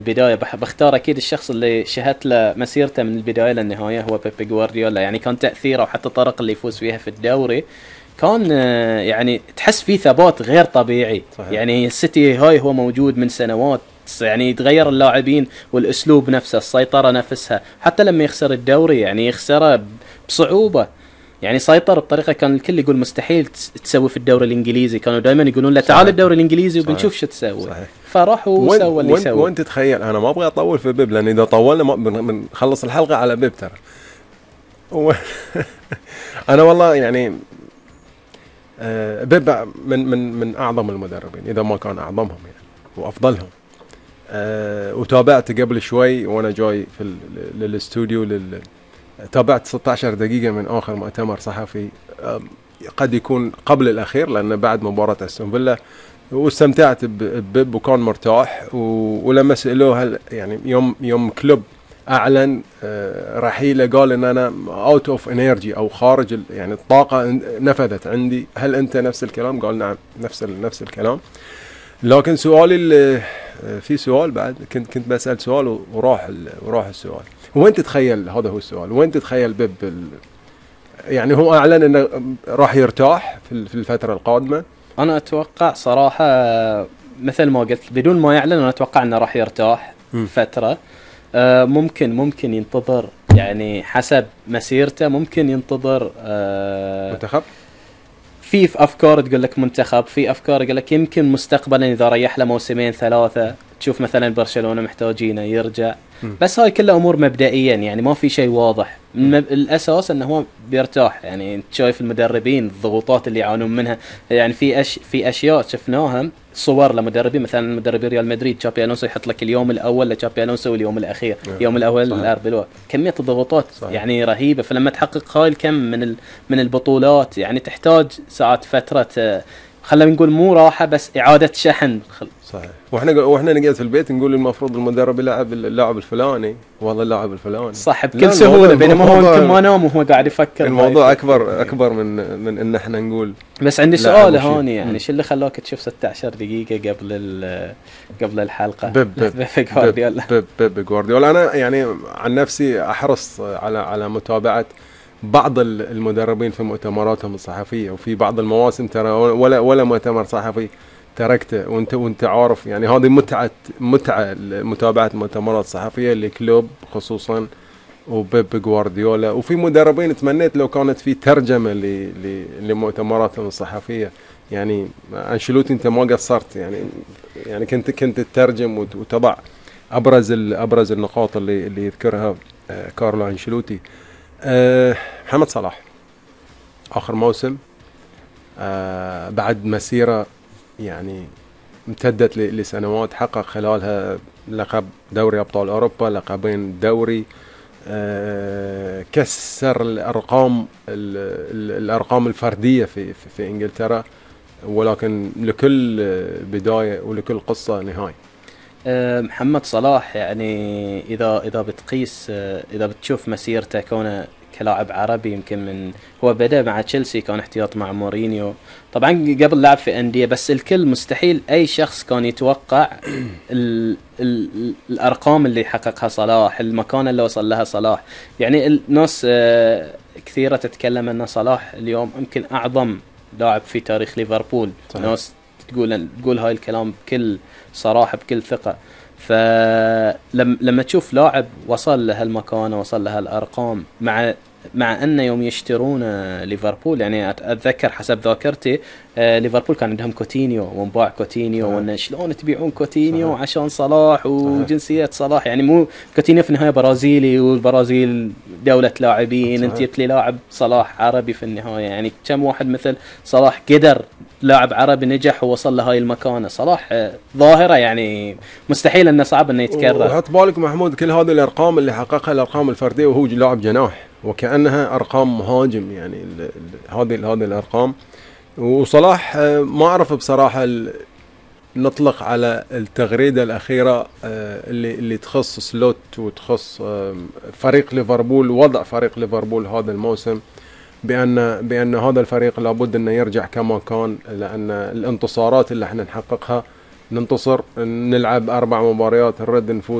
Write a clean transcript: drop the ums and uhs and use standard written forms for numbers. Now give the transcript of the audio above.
البداية بختار أكيد الشخص اللي شهدت له مسيرته من البداية للنهاية هو بيب جوارديولا. يعني كان تأثيره وحتى الطرق اللي يفوز فيها في الدوري كان يعني تحس فيه ثبات غير طبيعي. صحيح. يعني السيتي هاي هو موجود من سنوات، يعني يتغير اللاعبين والأسلوب نفسه، السيطرة نفسها، حتى لما يخسر الدوري يعني يخسره بصعوبة. يعني سيطر بطريقة كان الكل يقول مستحيل تسوي في الدوري الإنجليزي، كانوا دائما يقولون له تعال الدوري الإنجليزي وبنشوف شو تسوي. صحيح. فراح وسوى اللي سوى. وانت تخيل، انا ما ابغى اطول في بيب لان اذا طولنا بنخلص الحلقه على بيب ترى. انا والله يعني بيب من اعظم المدربين اذا ما كان اعظمهم يعني وافضلهم. وتابعت قبل شوي وانا جاي في للاستوديو تابعت 16 دقيقه من اخر مؤتمر صحفي، قد يكون قبل الاخير لان بعد مباراه استون فيلا، واستمتعت ببيب وكان مرتاح. ولما سألوه هل يعني يوم كلوب اعلن رحيله قال ان انا اوت اوف انرجي او خارج يعني الطاقه نفذت عندي، هل انت نفس الكلام؟ قال نعم نفس الكلام. لكن سؤالي في سؤال بعد كنت بسأل سؤال وراح السؤال. وين تتخيل هذا هو السؤال، وين تتخيل بيب يعني هو اعلن انه راح يرتاح في الفتره القادمه؟ انا اتوقع صراحة مثل ما قلت بدون ما يعلن انا اتوقع انه راح يرتاح فترة. ممكن ينتظر، يعني حسب مسيرته ممكن ينتظر منتخب. في افكار تقول لك منتخب، في افكار يقول لك يمكن مستقبلا اذا ريح له موسمين ثلاثة تشوف مثلا برشلونة محتاجينه يرجع. بس هاي كلها امور مبدئيا، يعني ما في شيء واضح. الاساس انه هو بيرتاح. يعني انت شايف المدربين الضغوطات اللي يعانون منها، يعني في اشياء شفناها صور لمدربين، مثلا مدربي ريال مدريد تشابي الونسو يحط لك اليوم الاول لتشابي الونسو واليوم الاخير، اليوم الاول الاربعاء، كميه الضغوطات صحيح. يعني رهيبه. فلما تحقق هاي الكم من البطولات يعني تحتاج ساعات فتره خلينا نقول مو راحه بس اعاده شحن. صحيح. واحنا نقعد في البيت نقول المفروض المدرب يلعب اللاعب الفلاني، والله اللاعب الفلاني صح بكل سهوله، بينما هو يمكن ما نام وهو قاعد يفكر. الموضوع اكبر من ان احنا نقول. بس عندي سؤال هوني، يعني شو اللي خلاك تشوف 16 دقيقه قبل الحلقه؟ بيب جوارديولا. انا يعني عن نفسي احرص على متابعه بعض المدربين في مؤتمراتهم الصحفيه، وفي بعض المواسم ترى ولا مؤتمر صحفي تركته. وانت عارف يعني هذه متعه متابعه المؤتمرات الصحفيه لكلوب خصوصا وبيب جوارديولا. وفي مدربين تمنيت لو كانت في ترجمه لمؤتمراتهم الصحفيه. يعني أنشيلوتي انت ما قصرت، يعني كنت تترجم وتضع ابرز النقاط اللي يذكرها كارلو أنشيلوتي. محمد صلاح آخر موسم بعد مسيرة يعني امتدت لسنوات، حقق خلالها لقب دوري أبطال أوروبا، لقبين دوري، كسر الأرقام الفردية في إنجلترا. ولكن لكل بداية ولكل قصة نهاية. محمد صلاح يعني إذا بتقيس، إذا بتشوف مسيرته كونه كلاعب عربي، يمكن من هو بدأ مع تشيلسي كان احتياط مع مورينيو، طبعا قبل لعب في أندية، بس الكل مستحيل أي شخص كان يتوقع الأرقام اللي حققها صلاح، المكان اللي وصل لها صلاح. يعني الناس كثيرة تتكلم أن صلاح اليوم يمكن أعظم لاعب في تاريخ ليفربول. ناس تقول هاي الكلام بكل صراحة بكل ثقة. فلما تشوف لاعب وصل لهالمكان وصل لهالأرقام، مع أن يوم يشترون ليفربول، يعني أتذكر حسب ذاكرتي ليفربول كان عندهم كوتينيو وانباع كوتينيو، وأن شلون تبيعون كوتينيو عشان صلاح وجنسية صلاح. يعني مو كوتينيو في النهاية برازيلي، والبرازيل دولة لاعبين، انت جبت لي لاعب صلاح عربي في النهاية. يعني كم واحد مثل صلاح قدر لاعب عربي نجح ووصل لهاي المكانة؟ صلاح ظاهرة يعني مستحيل انه صعب انه يتكرر. وحط بالك محمود كل هذه الارقام اللي حققها الارقام الفردية وهو لاعب جناح، وكأنها ارقام مهاجم. يعني هذه الارقام. وصلاح ما اعرف بصراحة نطلق على التغريدة الأخيرة اللي تخص سلوت وتخص فريق ليفربول، وضع فريق ليفربول هذا الموسم، بأن هذا الفريق لابد أنه يرجع كما كان، لأن الانتصارات اللي احنا نحققها ننتصر، نلعب 4 مباريات، نرد نفوز